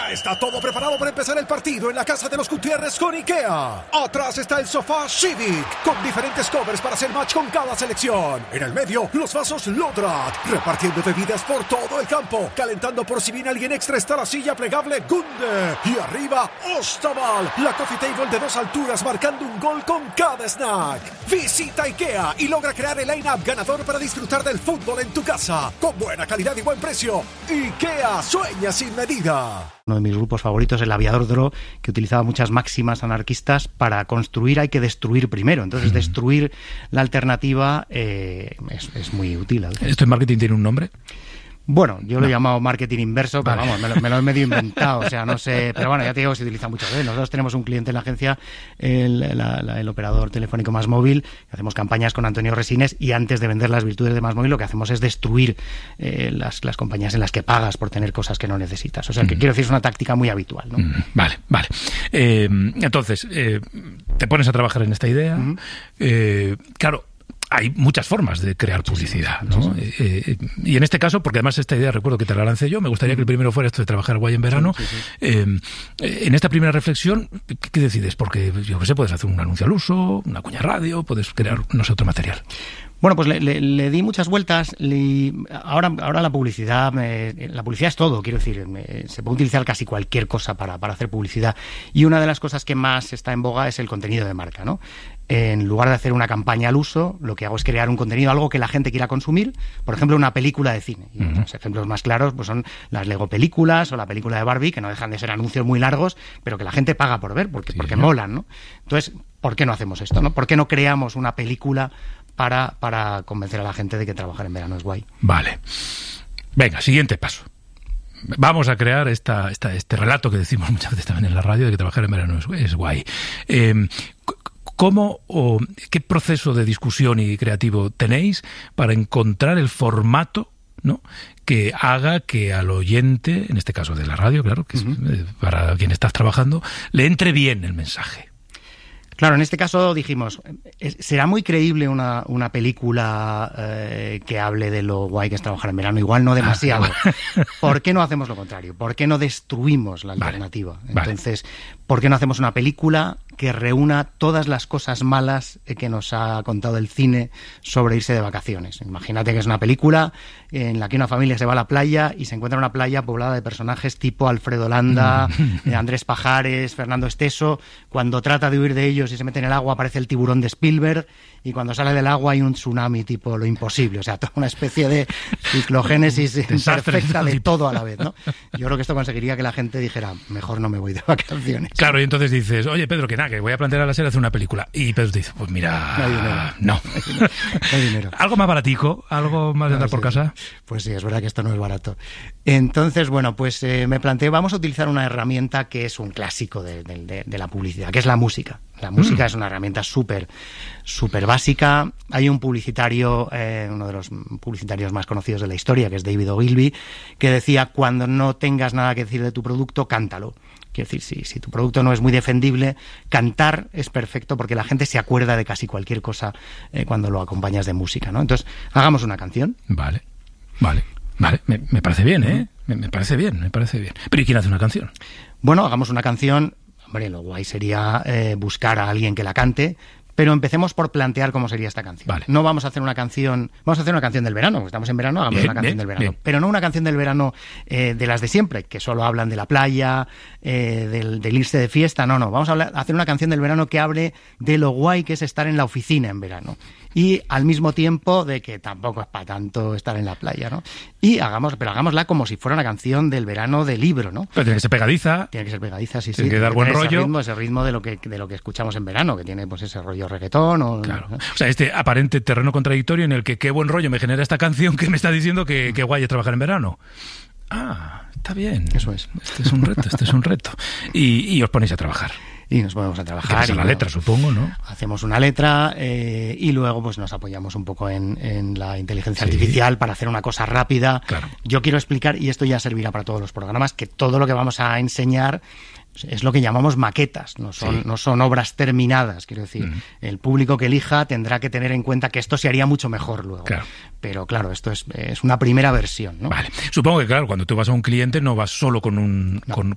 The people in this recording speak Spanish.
Ya está todo preparado para empezar el partido en la casa de los Gutiérrez con IKEA. Atrás está el sofá Civic, con diferentes covers para hacer match con cada selección. En el medio, los vasos Lodrat, repartiendo bebidas por todo el campo. Calentando por si viene alguien extra está la silla plegable Gunde. Y arriba, Ostaval, la coffee table de 2 alturas marcando un gol con cada snack. Visita IKEA y logra crear el line-up ganador para disfrutar del fútbol en tu casa. Con buena calidad y buen precio. IKEA, sueña sin medida. Uno de mis grupos favoritos, el Aviador Dro, que utilizaba muchas máximas anarquistas. Para construir hay que destruir primero. Entonces, destruir la alternativa es muy útil. ¿Esto en marketing tiene un nombre? Bueno, yo lo he llamado marketing inverso, pero vamos, me lo he medio inventado, o sea, no sé, pero bueno, ya te digo que se utiliza muchas veces. Nosotros tenemos un cliente en la agencia, el operador telefónico Más Móvil, que hacemos campañas con Antonio Resines, y antes de vender las virtudes de Más Móvil lo que hacemos es destruir las compañías en las que pagas por tener cosas que no necesitas. O sea, que quiero decir, es una táctica muy habitual, ¿no? Vale. Entonces, te pones a trabajar en esta idea. Claro, hay muchas formas de crear publicidad, ¿no? Y en este caso, porque además esta idea recuerdo que te la lancé yo, me gustaría que el primero fuera esto de trabajar guay en verano. En esta primera reflexión, ¿qué decides? Porque, yo qué sé, puedes hacer un anuncio al uso, una cuña radio, puedes crear, no sé, otro material. Bueno, pues le di muchas vueltas. Ahora la publicidad es todo, quiero decir, se puede utilizar casi cualquier cosa para hacer publicidad. Y una de las cosas que más está en boga es el contenido de marca, ¿no? En lugar de hacer una campaña al uso, lo que hago es crear un contenido, algo que la gente quiera consumir. Por ejemplo, una película de cine. Y los ejemplos más claros pues son las Lego películas o la película de Barbie, que no dejan de ser anuncios muy largos, pero que la gente paga por ver, porque molan, ¿no? Entonces, ¿por qué no hacemos esto, no? ¿Por qué no creamos una película para convencer a la gente de que trabajar en verano es guay? Vale. Venga, siguiente paso. Vamos a crear este relato que decimos muchas veces también en la radio de que trabajar en verano es guay. ¿Cómo o qué proceso de discusión y creativo tenéis para encontrar el formato, ¿no?, que haga que al oyente, en este caso de la radio, claro, que es para quien estás trabajando, le entre bien el mensaje? Claro, en este caso dijimos, ¿será muy creíble una película que hable de lo guay que es trabajar en verano? Igual no demasiado. ¿Por qué no hacemos lo contrario? ¿Por qué no destruimos la alternativa? Entonces, ¿por qué no hacemos una película que reúna todas las cosas malas que nos ha contado el cine sobre irse de vacaciones? Imagínate que es una película en la que una familia se va a la playa y se encuentra una playa poblada de personajes tipo Alfredo Landa, Andrés Pajares, Fernando Esteso. Cuando trata de huir de ellos y se mete en el agua aparece el tiburón de Spielberg, y cuando sale del agua hay un tsunami tipo Lo Imposible. O sea, toda una especie de ciclogénesis perfecta de todo a la vez, ¿no? Yo creo que esto conseguiría que la gente dijera, mejor no me voy de vacaciones. Claro, y entonces dices, oye, Pedro, que nada, que voy a plantear a la serie hacer una película. Y Pedro te dice, pues mira, no hay dinero. No hay dinero. Algo más baratico, algo más de andar por casa. Pues sí, es verdad que esto no es barato. Entonces, bueno, pues me planteé, vamos a utilizar una herramienta que es un clásico de la publicidad, que es la música. La música es una herramienta súper básica. Hay un publicitario, uno de los publicitarios más conocidos de la historia, que es David Ogilvy, que decía, cuando no tengas nada que decir de tu producto, cántalo. Quiero decir, si tu producto no es muy defendible, cantar es perfecto porque la gente se acuerda de casi cualquier cosa cuando lo acompañas de música, ¿no? Entonces, hagamos una canción. Vale. Me parece bien, ¿eh? Me parece bien. Pero ¿y quién hace una canción? Bueno, hagamos una canción. Hombre, lo guay sería buscar a alguien que la cante, pero empecemos por plantear cómo sería esta canción. Vale. No vamos a hacer una canción, vamos a hacer una canción del verano, porque estamos en verano, hagamos una canción del verano. Pero no una canción del verano de las de siempre, que solo hablan de la playa, del irse de fiesta. No, vamos a hacer una canción del verano que hable de lo guay que es estar en la oficina en verano. Y al mismo tiempo de que tampoco es para tanto estar en la playa, ¿no? Pero hagámosla como si fuera una canción del verano de libro, ¿no? Pero tiene que ser pegadiza. Sí. Tiene que dar buen rollo. Ese ritmo de lo que escuchamos en verano, que tiene pues ese rollo reggaetón. Claro. O sea, este aparente terreno contradictorio en el que qué buen rollo me genera esta canción que me está diciendo que guay es trabajar en verano. Está bien. Eso es. Este es un reto. Y os ponéis a trabajar. Y nos ponemos a trabajar. Y la letra, supongo, ¿no? Hacemos una letra y luego pues nos apoyamos un poco en la inteligencia artificial para hacer una cosa rápida. Claro. Yo quiero explicar, y esto ya servirá para todos los programas, que todo lo que vamos a enseñar es lo que llamamos maquetas, no son obras terminadas. Quiero decir, el público que elija tendrá que tener en cuenta que esto se haría mucho mejor luego. Claro. Pero claro, esto es una primera versión, ¿no? Vale. Supongo que, claro, cuando tú vas a un cliente no vas solo con